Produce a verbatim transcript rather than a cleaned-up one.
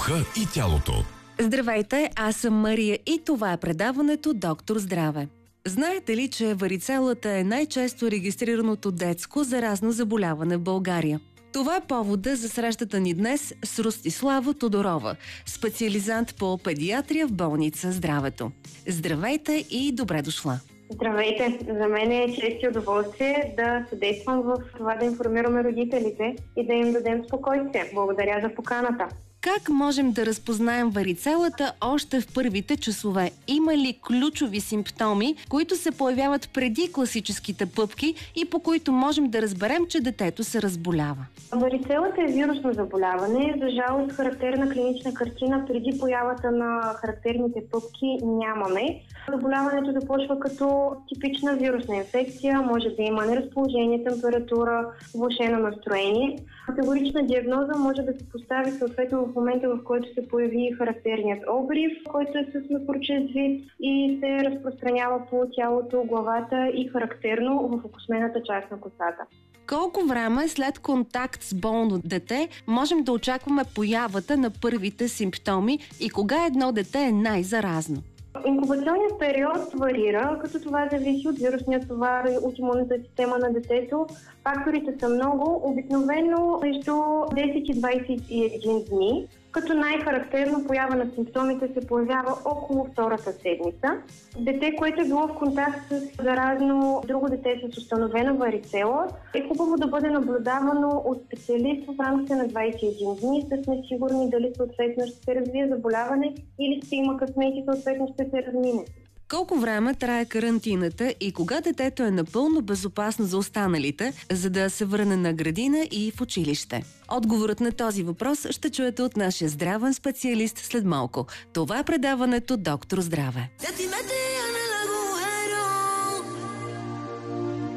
духа и тялото. Здравейте, аз съм Мария и това е предаването Доктор Здраве. Знаете ли, че варицелата е най-често регистрираното детско заразно заболяване в България? Това е повода за срещата ни днес с Ростислава Тодорова, специализант по педиатрия в болница Здравето. Здравейте и добре дошла! Здравейте! За мен е чест и удоволствие да съдействам в това да информираме родителите и да им дадем спокойствие. Благодаря за поканата. Как можем да разпознаем варицелата още в първите часове? Има ли ключови симптоми, които се появяват преди класическите пъпки и по които можем да разберем, че детето се разболява? Варицелата е вирусно заболяване. За жалост, характерна клинична картина преди появата на характерните пъпки нямаме. Заболяването започва като типична вирусна инфекция. Може да има неразположение, температура, влошено настроение. Категорична диагноза може да се постави съответно в момента, в който се появи характерният обрив, който е с мекорчест вид и се разпространява по тялото, главата и характерно в окосмената част на косата. Колко време след контакт с болно дете можем да очакваме появата на първите симптоми и кога едно дете е най-заразно? Инкубационният период варира, като това зависи от вирусния товар и от имунната система на детето. Факторите са много, обикновено между десет и двадесет и един дни, като най-характерно поява на симптомите се появява около втората седмица. Дете, което е било в контакт с заразно друго дете с установена варицела, е хубаво да бъде наблюдавано от специалист в рамките на двадесет и един дни, да сме сигурни дали съответно ще се развие заболяване или ще има късмет и съответно ще се размине. Колко време трае карантината и кога детето е напълно безопасно за останалите, за да се върне на градина и в училище? Отговорът на този въпрос ще чуете от нашия здравен специалист след малко. Това е предаването Доктор Здраве.